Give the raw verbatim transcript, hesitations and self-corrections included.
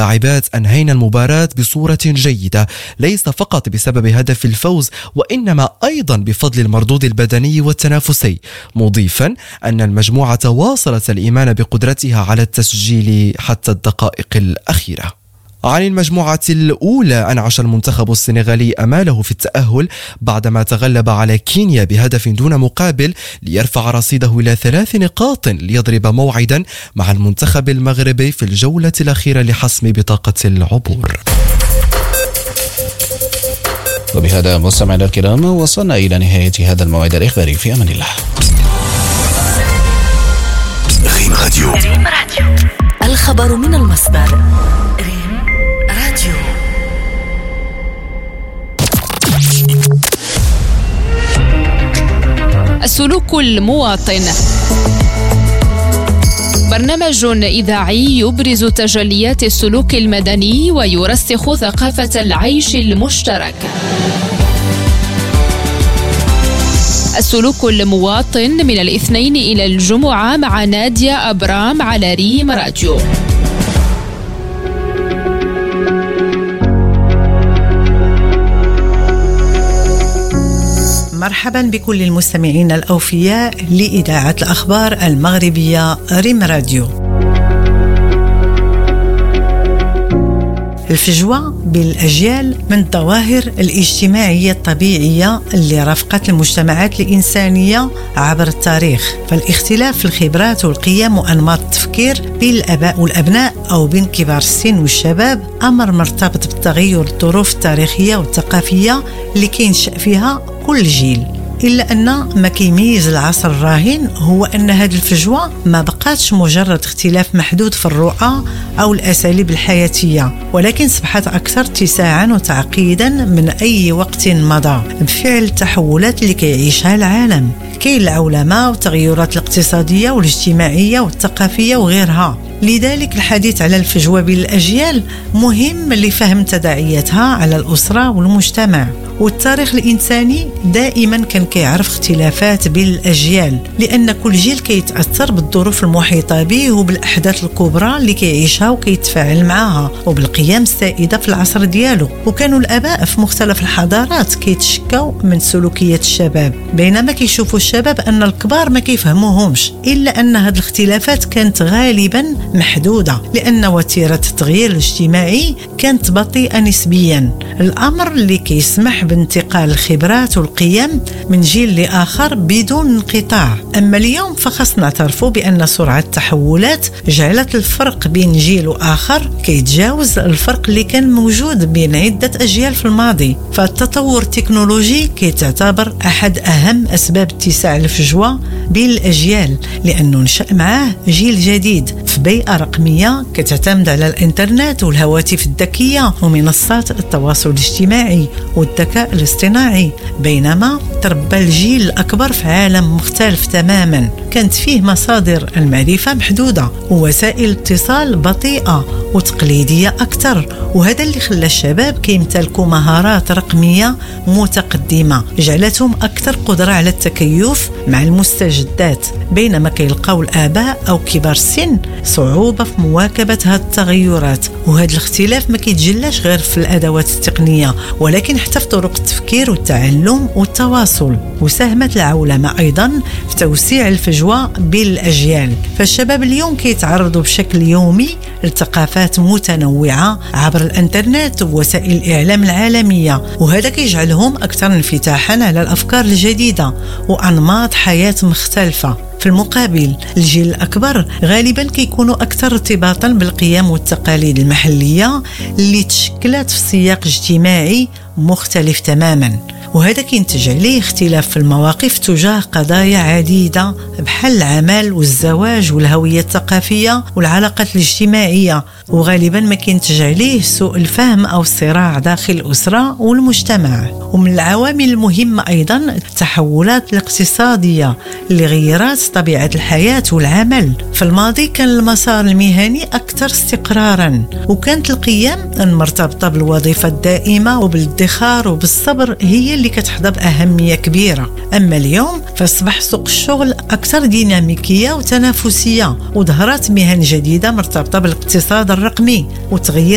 اللاعبات أنهينا المباراة بصورة جيدة، ليس فقط بسبب هدف الفوز وإنما أيضا بفضل المردود البدني والتنافسي، مضيفا أن المجموعة واصلت الإيمان بقدرتها على التسجيل حتى الدقائق الأخيرة. عن المجموعة الأولى، أنعش المنتخب السنغالي أماله في التأهل بعدما تغلب على كينيا بهدف دون مقابل ليرفع رصيده إلى ثلاث نقاط ليضرب موعدا مع المنتخب المغربي في الجولة الأخيرة لحسم بطاقة العبور. وبهذا مستمعينا الكرام وصلنا إلى نهاية هذا الموعد الإخباري، في أمان الله. ريم راديو، الخبر من المصدر. ريم راديو. السلوك المواطن، برنامج إذاعي يبرز تجليات السلوك المدني ويرسخ ثقافة العيش المشترك. السلوك المواطن من الاثنين إلى الجمعة مع نادية أبرام على ريم راديو. مرحبا بكل المستمعين الأوفياء لإذاعة الأخبار المغربية ريم راديو. الفجوة بين الأجيال من الظواهر الاجتماعية الطبيعية اللي رافقت المجتمعات الإنسانية عبر التاريخ، فالاختلاف في الخبرات والقيم وأنماط التفكير بين الآباء والأبناء أو بين كبار السن والشباب أمر مرتبط بالتغير الظروف التاريخية والثقافية اللي كينشأ فيها كل جيل. إلا أن ما كيميز العصر الراهن هو أن هذه الفجوة ما بقاتش مجرد اختلاف محدود في الرؤى أو الأساليب الحياتية، ولكن أصبحت أكثر اتساعا وتعقيدا من أي وقت مضى بفعل التحولات اللي كيعيشها العالم. كاين العولمة والتغيرات الاقتصادية والاجتماعية والثقافية وغيرها. لذلك الحديث على الفجوة بين الأجيال مهم لفهم تداعياتها على الأسرة والمجتمع. والتاريخ الإنساني دائما كان كيعرف اختلافات بين الأجيال، لأن كل جيل كيتأثر بالظروف المحيطة به وبالأحداث الكبرى اللي كيعيشها وكيتفاعل معها وبالقيم السائدة في العصر ديالو. وكانوا الآباء في مختلف الحضارات كيتشكوا من سلوكيات الشباب، بينما كيشوفوا الشباب أن الكبار ما كيفهموهمش. إلا أن هذه الاختلافات كانت غالبا محدودة، لأن وتيرة التغيير الاجتماعي كانت بطيئة نسبيا، الأمر اللي كيسمح بانتقال الخبرات والقيم من جيل لآخر بدون انقطاع. أما اليوم فخصنا نعترفوا بأن سرعة التحولات جعلت الفرق بين جيل وآخر كيتجاوز الفرق اللي كان موجود بين عدة أجيال في الماضي. فالتطور التكنولوجي كيتعتبر أحد أهم أسباب اتساع الفجوة بين الأجيال، لأنه نشأ معاه جيل جديد في بيئة رقمية كتعتمد على الإنترنت والهواتف الذكية ومنصات التواصل الاجتماعي والذكاء الاصطناعي، بينما تربى الجيل الأكبر في عالم مختلف تماما كانت فيه مصادر المعرفة محدودة ووسائل اتصال بطيئة وتقليدية أكثر. وهذا اللي خلى الشباب كيمتلكوا مهارات رقمية متقدمة جعلتهم أكثر قدرة على التكيف مع المستجدات، بينما كيلقاو الآباء أو كبار السن صعوبة في مواكبة هذه التغيرات. وهذا الاختلاف ما كيتجلاش غير في الأدوات التقنية، ولكن حتى في طرق التفكير والتعلم والتواصل. وساهمت العولمة أيضا في توسيع الفجوة بين الأجيال، فالشباب اليوم كيتعرضوا بشكل يومي لثقافات متنوعة عبر الإنترنت ووسائل الإعلام العالمية، وهذا كيجعلهم أكثر انفتاحا على الأفكار الجديدة وأنماط حياة مختلفة. في المقابل الجيل الأكبر غالبا كيكونوا أكثر ارتباطا بالقيم والتقاليد المحلية اللي تشكلت في سياق اجتماعي مختلف تماما، وهذا كينتج عليه اختلاف في المواقف تجاه قضايا عديدة بحال العمل والزواج والهوية الثقافية والعلاقات الاجتماعية، وغالبا ما كينتج عليه سوء الفهم أو الصراع داخل الأسرة والمجتمع. ومن العوامل المهمة أيضا التحولات الاقتصادية اللي غيرت طبيعة الحياة والعمل. في الماضي كان المسار المهني أكثر استقرارا، وكانت القيم المرتبطة بالوظيفة الدائمة وبالادخار وبالصبر هي اللي كتحظى بأهمية كبيرة. أما اليوم فاصبح سوق الشغل أكثر ديناميكية وتنافسية، وظهرت مهن جديدة مرتبطة بالاقتصاد الرقمي وتغيير